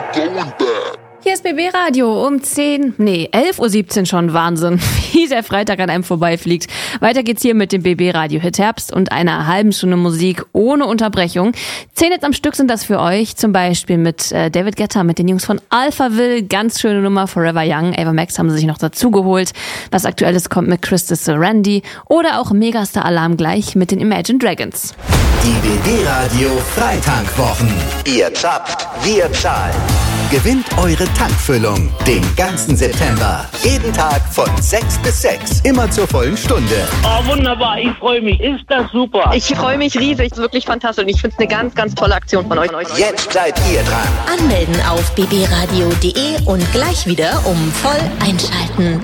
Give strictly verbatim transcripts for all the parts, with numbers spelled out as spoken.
going back. Hier ist B B Radio um zehn, nee, elf Uhr siebzehn schon. Wahnsinn, wie der Freitag an einem vorbeifliegt. Weiter geht's hier mit dem B B Radio Hit Herbst und einer halben Stunde Musik ohne Unterbrechung. Zehn Hits am Stück sind das für euch, zum Beispiel mit äh, David Guetta, mit den Jungs von Alphaville, ganz schöne Nummer, Forever Young. Ava Max haben sie sich noch dazu geholt. Was Aktuelles kommt mit Christus Randy oder auch Megastar Alarm gleich mit den Imagine Dragons. Die B B Radio Freitankwwochen. Ihr zappt, wir zahlen. Gewinnt eure Tankfüllung den ganzen September. Jeden Tag von sechs bis sechs. Immer zur vollen Stunde. Oh, wunderbar. Ich freue mich. Ist das super. Ich freue mich riesig. Wirklich fantastisch. Und ich finde es eine ganz, ganz tolle Aktion von euch. Jetzt seid ihr dran. Anmelden auf b b radio punkt d e und gleich wieder um voll einschalten.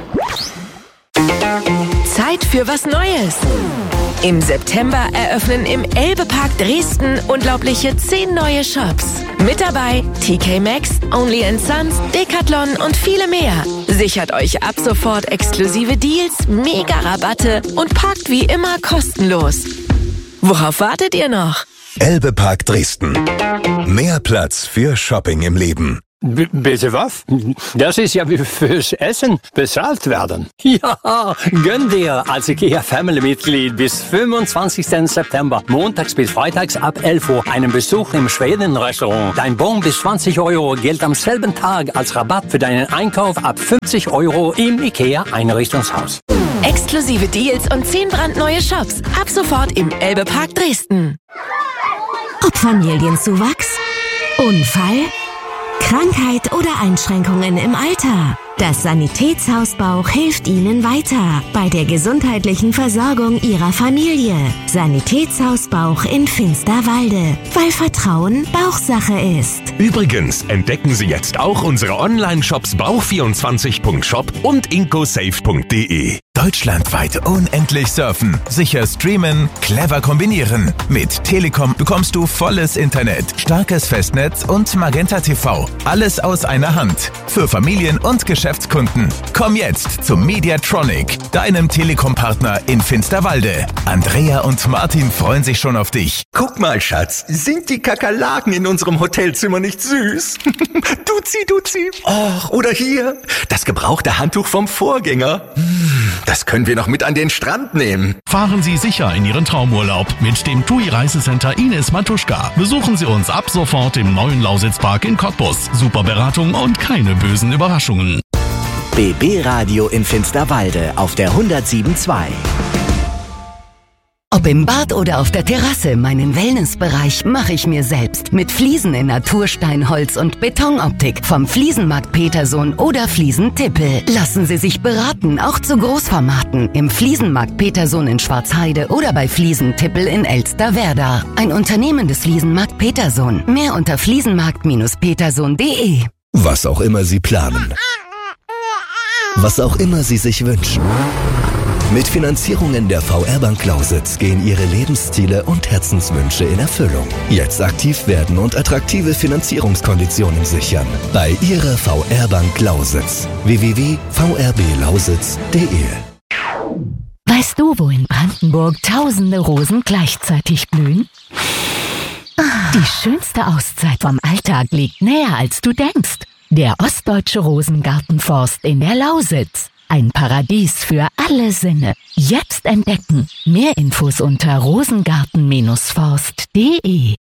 Zeit für was Neues. Im September eröffnen im Elbe-Park Dresden unglaubliche zehn neue Shops. Mit dabei T K Maxx, Only and Sons, Decathlon und viele mehr. Sichert euch ab sofort exklusive Deals, Mega-Rabatte und parkt wie immer kostenlos. Worauf wartet ihr noch? Elbe-Park Dresden. Mehr Platz für Shopping im Leben. B- bitte was? Das ist ja wie fürs Essen bezahlt werden. Ja, gönn dir als IKEA Family-Mitglied bis fünfundzwanzigsten September, montags bis freitags ab elf Uhr, einen Besuch im Schweden-Restaurant. Dein Bon bis zwanzig Euro gilt am selben Tag als Rabatt für deinen Einkauf ab fünfzig Euro im IKEA-Einrichtungshaus. Exklusive Deals und zehn brandneue Shops. Ab sofort im Elbe-Park Dresden. Ob Familienzuwachs, Unfall, Krankheit oder Einschränkungen im Alter. Das Sanitätshaus Bauch hilft Ihnen weiter bei der gesundheitlichen Versorgung Ihrer Familie. Sanitätshaus Bauch in Finsterwalde, weil Vertrauen Bauchsache ist. Übrigens entdecken Sie jetzt auch unsere Online-Shops bauch vierundzwanzig punkt shop und incosafe punkt d e. Deutschlandweit unendlich surfen, sicher streamen, clever kombinieren. Mit Telekom bekommst du volles Internet, starkes Festnetz und Magenta T V. Alles aus einer Hand. Für Familien und Geschäftskunden. Komm jetzt zum Mediatronic, deinem Telekom-Partner in Finsterwalde. Andrea und Martin freuen sich schon auf dich. Guck mal, Schatz, sind die Kakerlaken in unserem Hotelzimmer nicht süß? Duzi, duzi. Och, oder hier, das gebrauchte Handtuch vom Vorgänger. Das können wir noch mit an den Strand nehmen. Fahren Sie sicher in Ihren Traumurlaub mit dem TUI Reisecenter Ines Matuschka. Besuchen Sie uns ab sofort im neuen Lausitzpark in Cottbus. Super Beratung und keine bösen Überraschungen. B B Radio in Finsterwalde auf der hundertsieben Komma zwei. Ob im Bad oder auf der Terrasse, meinen Wellnessbereich mache ich mir selbst. Mit Fliesen in Naturstein, Holz und Betonoptik. Vom Fliesenmarkt Petersohn oder Fliesen-Tippel. Lassen Sie sich beraten, auch zu Großformaten. Im Fliesenmarkt Petersohn in Schwarzheide oder bei Fliesen-Tippel in Elsterwerda. Ein Unternehmen des Fliesenmarkt Petersohn. Mehr unter fliesenmarkt petersohn punkt d e. Was auch immer Sie planen. Was auch immer Sie sich wünschen. Mit Finanzierungen der V R-Bank Lausitz gehen Ihre Lebensziele und Herzenswünsche in Erfüllung. Jetzt aktiv werden und attraktive Finanzierungskonditionen sichern. Bei Ihrer V R-Bank Lausitz. w w w punkt v r b lausitz punkt d e. Weißt du, wo in Brandenburg tausende Rosen gleichzeitig blühen? Die schönste Auszeit vom Alltag liegt näher, als du denkst. Der Ostdeutsche Rosengartenforst in der Lausitz. Ein Paradies für alle Sinne. Jetzt entdecken. Mehr Infos unter rosengarten forst punkt d e.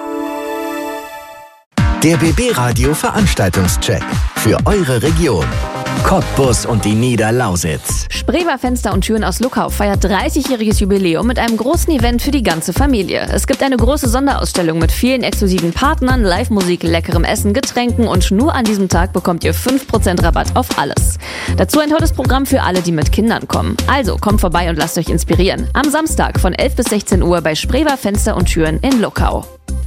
Der B B Radio Veranstaltungscheck für eure Region. Cottbus und die Niederlausitz. Spreewald Fenster und Türen aus Luckau feiert dreißigjähriges Jubiläum mit einem großen Event für die ganze Familie. Es gibt eine große Sonderausstellung mit vielen exklusiven Partnern, Live-Musik, leckerem Essen, Getränken und nur an diesem Tag bekommt ihr fünf Prozent Rabatt auf alles. Dazu ein tolles Programm für alle, die mit Kindern kommen. Also kommt vorbei und lasst euch inspirieren. Am Samstag von elf bis sechzehn Uhr bei Spreewald Fenster und Türen in Luckau.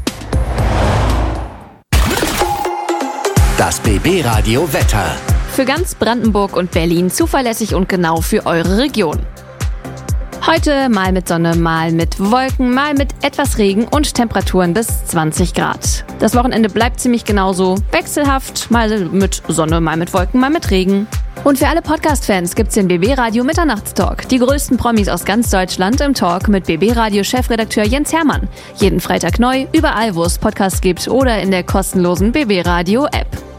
Das B B Radio Wetter. Für ganz Brandenburg und Berlin zuverlässig und genau für eure Region. Heute mal mit Sonne, mal mit Wolken, mal mit etwas Regen und Temperaturen bis zwanzig Grad. Das Wochenende bleibt ziemlich genauso wechselhaft, mal mit Sonne, mal mit Wolken, mal mit Regen. Und für alle Podcast-Fans gibt's den B B Radio Mitternachtstalk. Die größten Promis aus ganz Deutschland im Talk mit B B Radio Chefredakteur Jens Hermann. Jeden Freitag neu, überall wo es Podcasts gibt oder in der kostenlosen B B Radio App.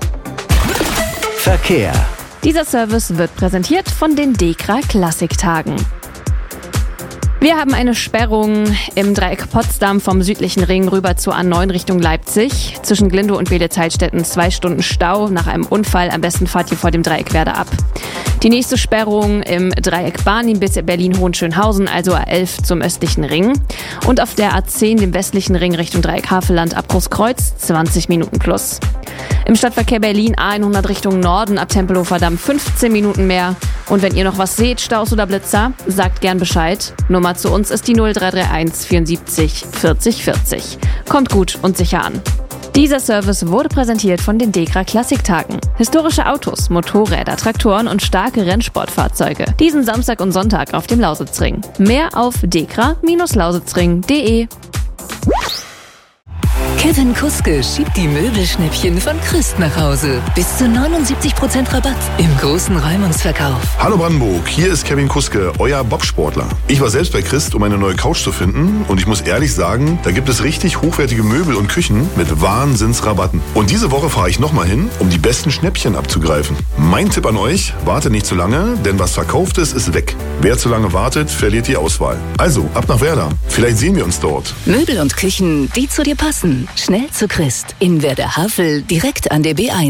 Verkehr. Dieser Service wird präsentiert von den DEKRA Klassiktagen. Wir haben eine Sperrung im Dreieck Potsdam vom südlichen Ring rüber zur A neun Richtung Leipzig. Zwischen Glindow und Beelitz-Heilstätten zwei Stunden Stau nach einem Unfall. Am besten fahrt ihr vor dem Dreieck Werder ab. Die nächste Sperrung im Dreieck Barnim bis Berlin-Hohenschönhausen, also A elf zum östlichen Ring. Und auf der A zehn, dem westlichen Ring Richtung Dreieck Havelland ab Großkreuz, zwanzig Minuten plus. Im Stadtverkehr Berlin A hundert Richtung Norden ab Tempelhofer Damm fünfzehn Minuten mehr. Und wenn ihr noch was seht, Staus oder Blitzer, sagt gern Bescheid. Nummer zu uns ist die null drei drei eins vierundsiebzig vierzig vierzig. Kommt gut und sicher an. Dieser Service wurde präsentiert von den DEKRA Klassiktagen. Historische Autos, Motorräder, Traktoren und starke Rennsportfahrzeuge. Diesen Samstag und Sonntag auf dem Lausitzring. Mehr auf dekra Lausitzring punkt de. Kevin Kuske schiebt die Möbelschnäppchen von Christ nach Hause. Bis zu neunundsiebzig Prozent Rabatt im großen Räumungsverkauf. Hallo Brandenburg, hier ist Kevin Kuske, euer Bobsportler. Ich war selbst bei Christ, um eine neue Couch zu finden und ich muss ehrlich sagen, da gibt es richtig hochwertige Möbel und Küchen mit Wahnsinnsrabatten. Und diese Woche fahre ich nochmal hin, um die besten Schnäppchen abzugreifen. Mein Tipp an euch, wartet nicht zu lange, denn was verkauft ist, ist weg. Wer zu lange wartet, verliert die Auswahl. Also, ab nach Werder. Vielleicht sehen wir uns dort. Möbel und Küchen, die zu dir passen. Schnell zu Christ. In Werder Havel, direkt an der B eins.